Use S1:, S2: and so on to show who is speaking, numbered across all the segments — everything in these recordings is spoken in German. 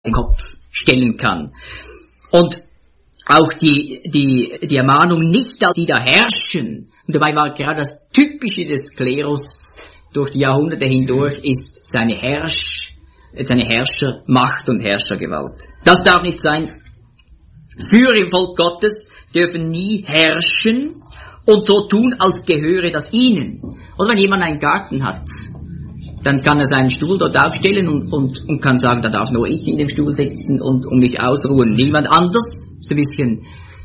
S1: den Kopf stellen kann. Und auch die Ermahnung, nicht als die da herrschen, und dabei war gerade das Typische des Klerus durch die Jahrhunderte hindurch, ist seine Herrschermacht und Herrschergewalt. Das darf nicht sein. Führer im Volk Gottes dürfen nie herrschen und so tun, als gehöre das ihnen. Oder wenn jemand einen Garten hat, dann kann er seinen Stuhl dort aufstellen und kann sagen, da darf nur ich in dem Stuhl sitzen und mich ausruhen. Niemand anders, ist ein bisschen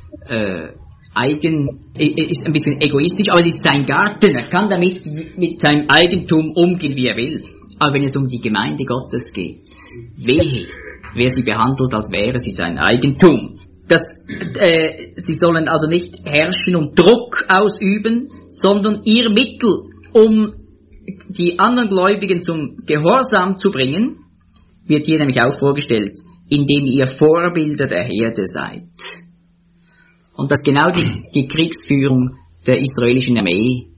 S1: ist ein bisschen egoistisch, aber es ist sein Garten. Er kann damit mit seinem Eigentum umgehen, wie er will. Aber wenn es um die Gemeinde Gottes geht, wehe, wer sie behandelt, als wäre sie sein Eigentum. Sie sollen also nicht herrschen und Druck ausüben, sondern ihr Mittel, um die anderen Gläubigen zum Gehorsam zu bringen, wird hier nämlich auch vorgestellt, indem ihr Vorbilder der Herde seid. Und das ist genau die Kriegsführung der israelischen Armee.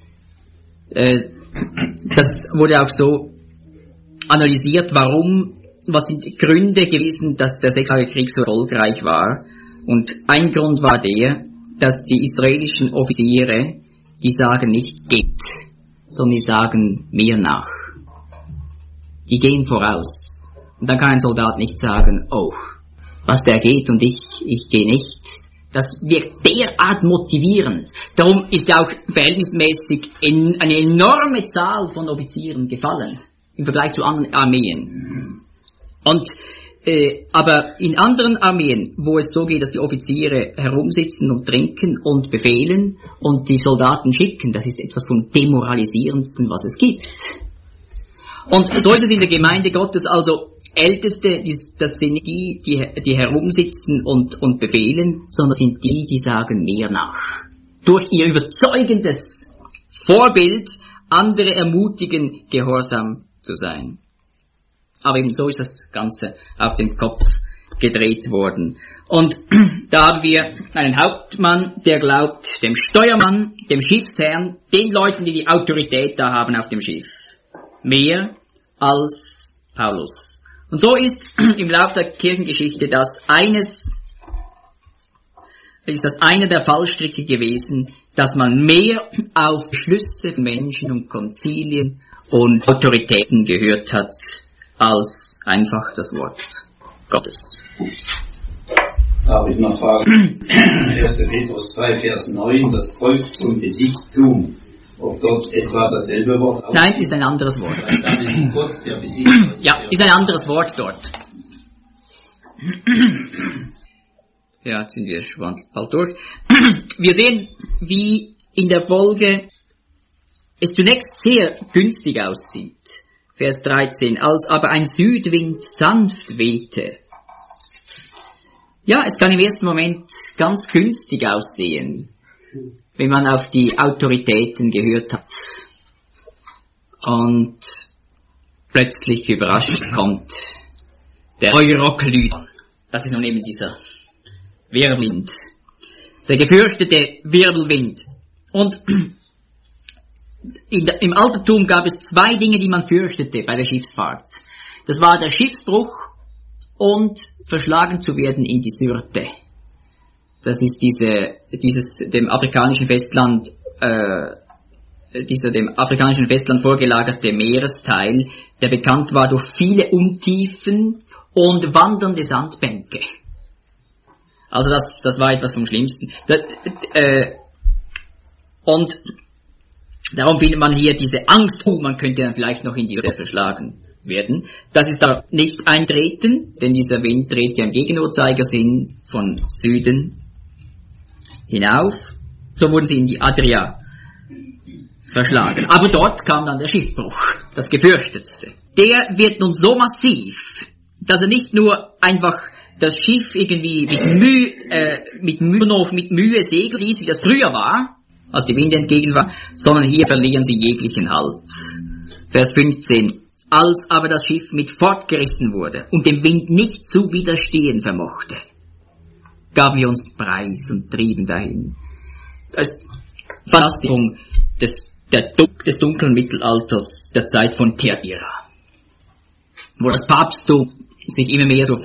S1: Das wurde auch so analysiert, was sind die Gründe gewesen, dass der 6-jährige Krieg so erfolgreich war. Und ein Grund war der, dass die israelischen Offiziere, die sagen nicht geht, sondern die sagen mir nach. Die gehen voraus. Und dann kann ein Soldat nicht sagen, oh, was der geht und ich gehe nicht. Das wirkt derart motivierend. Darum ist ja auch verhältnismäßig eine enorme Zahl von Offizieren gefallen im Vergleich zu anderen Armeen. Und aber in anderen Armeen, wo es so geht, dass die Offiziere herumsitzen und trinken und befehlen und die Soldaten schicken, das ist etwas vom Demoralisierendsten, was es gibt. Und so ist es in der Gemeinde Gottes, also Älteste, das sind nicht die herumsitzen und befehlen, sondern sind die sagen mir nach. Durch ihr überzeugendes Vorbild andere ermutigen, gehorsam zu sein. Aber eben so ist das Ganze auf den Kopf gedreht worden. Und da haben wir einen Hauptmann, der glaubt dem Steuermann, dem Schiffsherrn, den Leuten, die die Autorität da haben auf dem Schiff, mehr als Paulus. Und so ist im Laufe der Kirchengeschichte das einer der Fallstricke gewesen, dass man mehr auf Beschlüsse von Menschen und Konzilien und Autoritäten gehört hat, als einfach das Wort Gottes.
S2: Darf ich noch fragen? 1. Petrus 2, Vers 9, das Volk zum Besitztum. Ob dort etwa dasselbe Wort ausspricht?
S1: Nein, ist ein anderes Wort.
S2: Dann ist Gott der Besitzer.
S1: Ja, ist ein anderes Wort dort. Ja, jetzt sind wir schon bald durch. Wir sehen, wie in der Folge es zunächst sehr günstig aussieht. Vers 13, als aber ein Südwind sanft wehte. Ja, es kann im ersten Moment ganz günstig aussehen, wenn man auf die Autoritäten gehört hat. Und plötzlich überrascht kommt der Euroclydon. Das ist nun eben dieser Wirbelwind. Der gefürchtete Wirbelwind. Und im Altertum gab es 2 Dinge, die man fürchtete bei der Schiffsfahrt. Das war der Schiffsbruch und verschlagen zu werden in die Syrte. Das ist dieses dem afrikanischen Festland vorgelagerte Meeresteil, der bekannt war durch viele Untiefen und wandernde Sandbänke. Also das war etwas vom Schlimmsten. Und darum findet man hier diese Angst, man könnte dann vielleicht noch in die Syrte verschlagen werden. Das ist da nicht eintreten, denn dieser Wind dreht ja im Gegenuhrzeigersinn von Süden hinauf. So wurden sie in die Adria verschlagen. Aber dort kam dann der Schiffbruch, das gefürchtetste. Der wird nun so massiv, dass er nicht nur einfach das Schiff irgendwie mit Mühe segeln ließ, wie das früher war, als die Winde entgegen war, sondern hier verlieren sie jeglichen Halt. Vers 15. Als aber das Schiff mit fortgerissen wurde und dem Wind nicht zu widerstehen vermochte, gaben wir uns preis und trieben dahin. Das ist Fantastisierung des dunklen Mittelalters, der Zeit von Thyatira, wo das Papsttum sich immer mehr zur